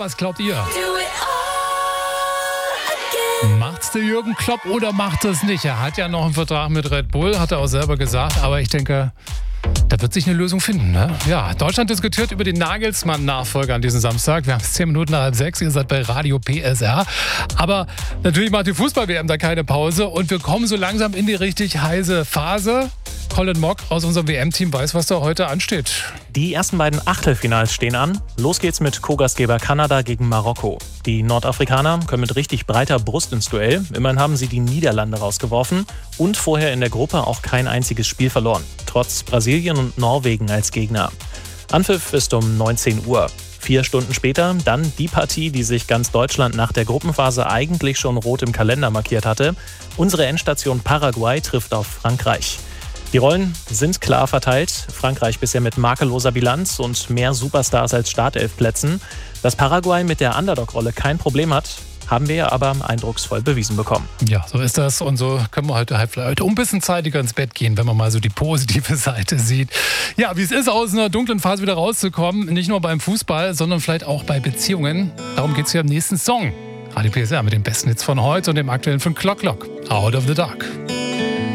was glaubt ihr? Macht's der Jürgen Klopp oder macht es nicht? Er hat ja noch einen Vertrag mit Red Bull, hat er auch selber gesagt. Aber ich denke, da wird sich eine Lösung finden, ne? Ja, Deutschland diskutiert über den Nagelsmann-Nachfolger an diesem Samstag. Wir haben es 10 Minuten nach halb 6. Ihr seid bei Radio PSR. Aber natürlich macht die Fußball-WM da keine Pause. Und wir kommen so langsam in die richtig heiße Phase. Colin Mock aus unserem WM-Team weiß, was da heute ansteht. Die ersten beiden Achtelfinals stehen an. Los geht's mit Co-Gastgeber Kanada gegen Marokko. Die Nordafrikaner können mit richtig breiter Brust ins Duell. Immerhin haben sie die Niederlande rausgeworfen und vorher in der Gruppe auch kein einziges Spiel verloren. Trotz Brasilien und Norwegen als Gegner. Anpfiff ist um 19 Uhr. 4 Stunden später dann die Partie, die sich ganz Deutschland nach der Gruppenphase eigentlich schon rot im Kalender markiert hatte. Unsere Endstation Paraguay trifft auf Frankreich. Die Rollen sind klar verteilt. Frankreich bisher mit makelloser Bilanz und mehr Superstars als Startelfplätzen. Dass Paraguay mit der Underdog-Rolle kein Problem hat, haben wir aber eindrucksvoll bewiesen bekommen. Ja, so ist das. Und so können wir heute ein bisschen zeitiger ins Bett gehen, wenn man mal so die positive Seite sieht. Ja, wie es ist, aus einer dunklen Phase wieder rauszukommen. Nicht nur beim Fußball, sondern vielleicht auch bei Beziehungen. Darum geht es hier im nächsten Song. Radio PSR mit den besten Hits von heute und dem aktuellen von Clock Clock. Out of the Dark.